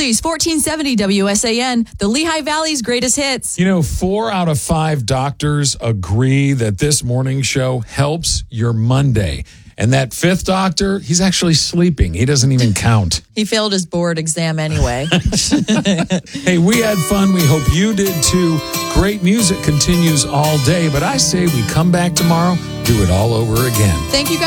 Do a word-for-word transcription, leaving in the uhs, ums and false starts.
Oldies, fourteen seventy W S A N, the Lehigh Valley's greatest hits. You know, four out of five doctors agree that this morning show helps your Monday. And that fifth doctor, he's actually sleeping. He doesn't even count. He failed his board exam anyway. Hey, we had fun. We hope you did too. Great music continues all day. But I say we come back tomorrow, do it all over again. Thank you guys.